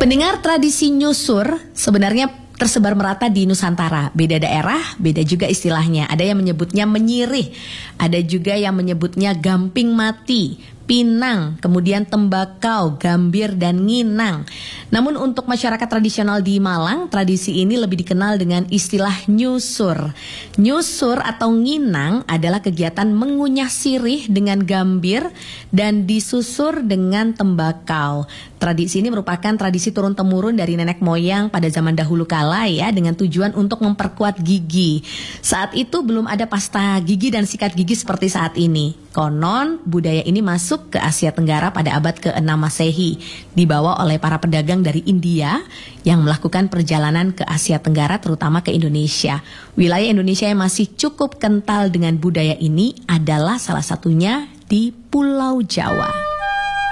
Pendengar, tradisi nyusur sebenarnya tersebar merata di Nusantara. Beda daerah, beda juga istilahnya. Ada yang menyebutnya menyirih, ada juga yang menyebutnya gamping mati, pinang, kemudian tembakau, gambir, dan nginang. Namun untuk masyarakat tradisional di Malang, tradisi ini lebih dikenal dengan istilah nyusur. Nyusur atau nginang adalah kegiatan mengunyah sirih dengan gambir dan disusur dengan tembakau. Tradisi ini merupakan tradisi turun-temurun dari nenek moyang pada zaman dahulu kala ya, dengan tujuan untuk memperkuat gigi. Saat itu belum ada pasta gigi dan sikat gigi seperti saat ini. Konon budaya ini masuk ke Asia Tenggara pada abad ke-6 Masehi, dibawa oleh para pedagang dari India yang melakukan perjalanan ke Asia Tenggara, terutama ke Indonesia. Wilayah Indonesia yang masih cukup kental dengan budaya ini adalah salah satunya di Pulau Jawa.